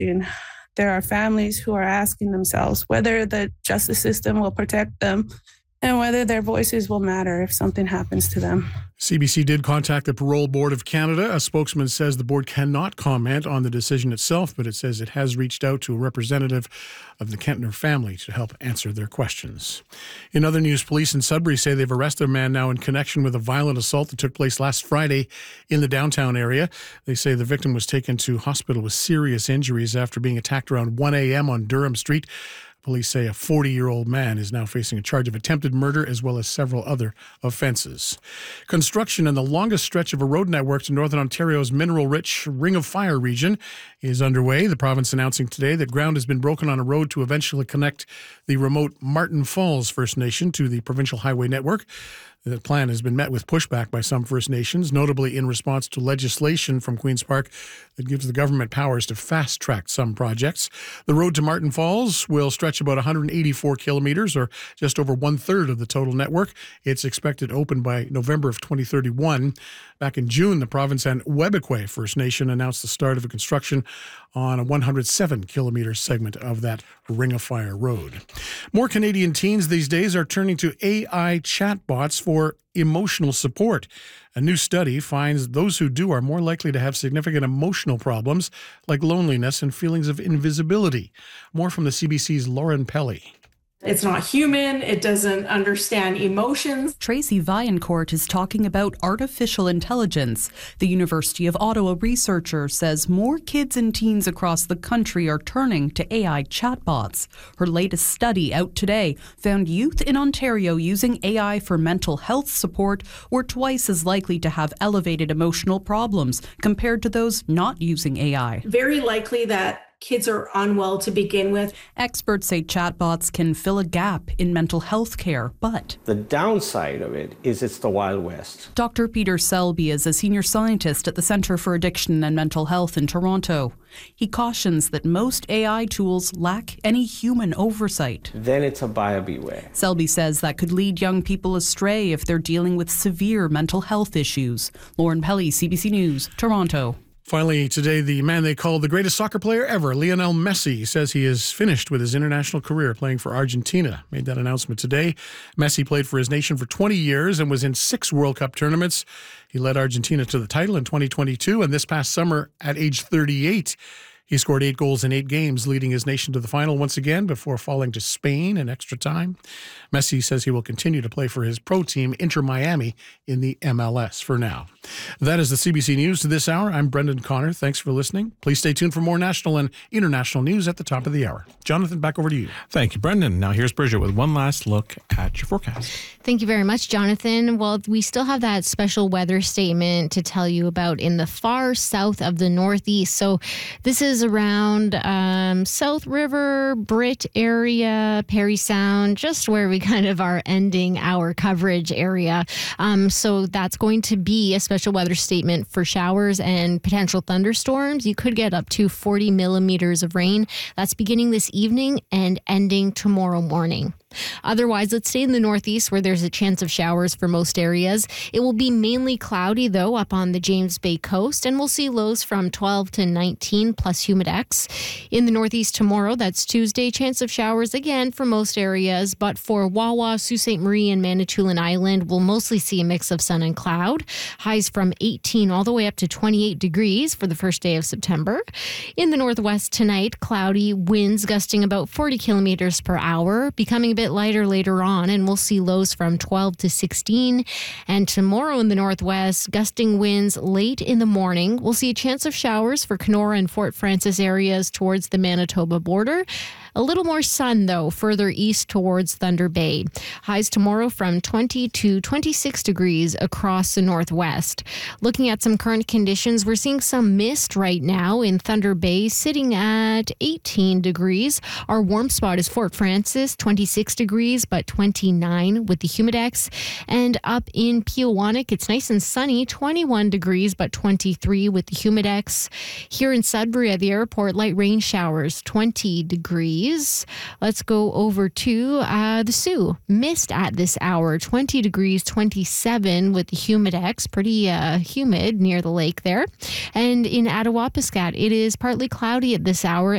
watching. There are families who are asking themselves whether the justice system will protect them and whether their voices will matter if something happens to them. CBC did contact the Parole Board of Canada. A spokesman says the board cannot comment on the decision itself, but it says it has reached out to a representative of the Kentner family to help answer their questions. In other news, police in Sudbury say they've arrested a man now in connection with a violent assault that took place last Friday in the downtown area. They say the victim was taken to hospital with serious injuries after being attacked around 1 a.m. on Durham Street. Police say a 40-year-old man is now facing a charge of attempted murder as well as several other offences. Construction on the longest stretch of a road network to Northern Ontario's mineral-rich Ring of Fire region is underway. The province announcing today that ground has been broken on a road to eventually connect the remote Martin Falls First Nation to the provincial highway network. The plan has been met with pushback by some First Nations, notably in response to legislation from Queen's Park that gives the government powers to fast-track some projects. The road to Martin Falls will stretch about 184 kilometres, or just over one-third of the total network. It's expected to open by November of 2031. Back in June, the province and Webequie First Nation announced the start of the construction on a 107-kilometre segment of that Ring of Fire road. More Canadian teens these days are turning to AI chatbots for emotional support. A new study finds those who do are more likely to have significant emotional problems like loneliness and feelings of invisibility. More from the CBC's Lauren Pelly. It's not human. It doesn't understand emotions. Tracy Vaillancourt is talking about artificial intelligence. The University of Ottawa researcher says more kids and teens across the country are turning to AI chatbots. Her latest study out today found youth in Ontario using AI for mental health support were twice as likely to have elevated emotional problems compared to those not using AI. Very likely that kids are unwell to begin with. Experts say chatbots can fill a gap in mental health care, but the downside of it is it's the Wild West. Dr. Peter Selby is a senior scientist at the Centre for Addiction and Mental Health in Toronto. He cautions that most AI tools lack any human oversight. Then it's a buyer beware. Selby says that could lead young people astray if they're dealing with severe mental health issues. Lauren Pelly, CBC News, Toronto. Finally, today, the man they call the greatest soccer player ever, Lionel Messi, says he is finished with his international career playing for Argentina. Made that announcement today. Messi played for his nation for 20 years and was in 6 World Cup tournaments. He led Argentina to the title in 2022, and this past summer, at age 38, he scored 8 goals in 8 games, leading his nation to the final once again before falling to Spain in extra time. Messi says he will continue to play for his pro team, Inter Miami, in the MLS for now. That is the CBC News to this hour. I'm Brendan Connor. Thanks for listening. Please stay tuned for more national and international news at the top of the hour. Jonathan, back over to you. Thank you, Brendan. Now here's Bridget with one last look at your forecast. Thank you very much, Jonathan. Well, we still have that special weather statement to tell you about in the far south of the Northeast. So this is around South River, Britt area, Parry Sound, just where we kind of are ending our coverage area. So that's going to be a special weather statement for showers and potential thunderstorms. You could get up to 40 millimeters of rain. That's beginning this evening and ending tomorrow morning. Otherwise, let's stay in the Northeast where there's a chance of showers for most areas. It will be mainly cloudy, though, up on the James Bay coast, and we'll see lows from 12 to 19 plus humidex. In the Northeast tomorrow, that's Tuesday, chance of showers again for most areas, but for Wawa, Sault Ste. Marie, and Manitoulin Island, we'll mostly see a mix of sun and cloud. Highs from 18 all the way up to 28 degrees for the first day of September. In the Northwest tonight, cloudy, winds gusting about 40 kilometers per hour, becoming a bit lighter later on, and we'll see lows from 12 to 16. And tomorrow in the Northwest, gusting winds late in the morning. We'll see a chance of showers for Kenora and Fort Frances areas towards the Manitoba border. A little more sun, though, further east towards Thunder Bay. Highs tomorrow from 20 to 26 degrees across the Northwest. Looking at some current conditions, we're seeing some mist right now in Thunder Bay, sitting at 18 degrees. Our warm spot is Fort Frances, 26 degrees, but 29 with the humidex. And up in Peawanuck, it's nice and sunny, 21 degrees, but 23 with the humidex. Here in Sudbury at the airport, light rain showers, 20 degrees. Let's go over to the Soo. Mist at this hour, 20 degrees, 27 with the humidex. Pretty humid near the lake there. And in Attawapiskat, it is partly cloudy at this hour